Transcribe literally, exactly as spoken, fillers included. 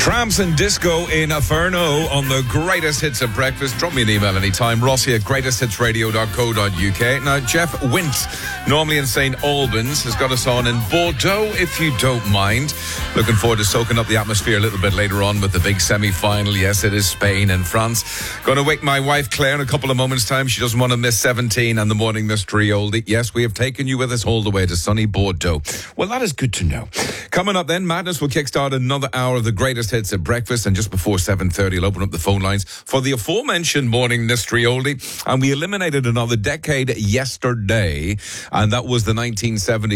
Tramps and Disco in Inferno on the greatest hits of breakfast. Drop me an email anytime. Rossi at greatest hits radio dot co dot uk. Now, Jeff Wint, normally in Saint Albans, has got us on in Bordeaux, if you don't mind. Looking forward to soaking up the atmosphere a little bit later on with the big semi-final. Yes, it is Spain and France. Going to wake my wife Claire in a couple of moments' time. She doesn't want to miss seventeen and the Morning Mystery Oldie. Yes, we have taken you with us all the way to sunny Bordeaux. Well, that is good to know. Coming up then, Madness will kickstart another hour of the greatest hits at breakfast, and just before seven thirty, I'll open up the phone lines for the aforementioned Morning Mystery Oldie. And we eliminated another decade yesterday, and that was the nineteen seventies.